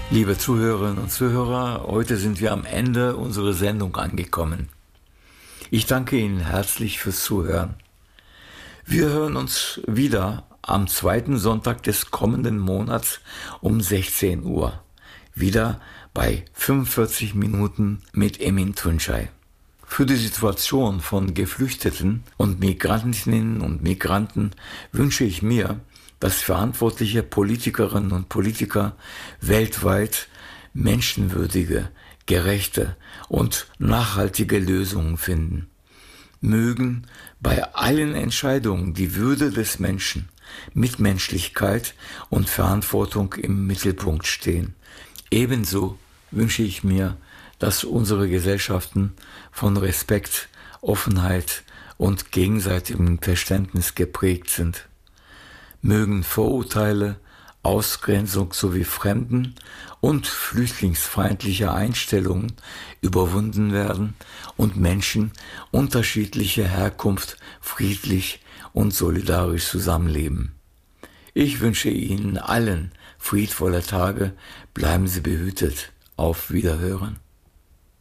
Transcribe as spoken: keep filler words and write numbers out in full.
Liebe Zuhörerinnen und Zuhörer, heute sind wir am Ende unserer Sendung angekommen. Ich danke Ihnen herzlich fürs Zuhören. Wir hören uns wieder am zweiten Sonntag des kommenden Monats um sechzehn Uhr. Wieder bei fünfundvierzig Minuten mit Emin Tunçay. Für die Situation von Geflüchteten und Migrantinnen und Migranten wünsche ich mir, dass verantwortliche Politikerinnen und Politiker weltweit menschenwürdige, gerechte und nachhaltige Lösungen finden. Mögen bei allen Entscheidungen die Würde des Menschen, Mitmenschlichkeit und Verantwortung im Mittelpunkt stehen. Ebenso wünsche ich mir, dass unsere Gesellschaften von Respekt, Offenheit und gegenseitigem Verständnis geprägt sind. Mögen Vorurteile, Ausgrenzung sowie Fremden- und flüchtlingsfeindliche Einstellungen überwunden werden und Menschen unterschiedlicher Herkunft friedlich und solidarisch zusammenleben. Ich wünsche Ihnen allen friedvolle Tage, bleiben Sie behütet. Auf Wiederhören.